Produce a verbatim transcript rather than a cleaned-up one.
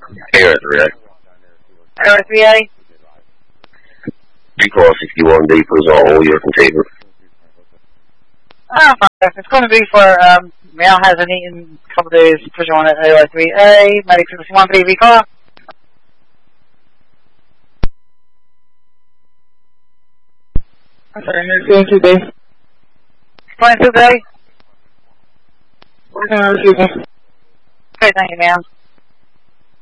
A R three A. A R three A? Recall sixty-one D for all your container. Oh, fine. It's going to be for, um, Mail hasn't eaten a couple days, push on at A R three A, Medic sixty-one three recall. I'm sorry, twenty-two day. twenty-two day? Working on receiving. Okay, thank you, ma'am.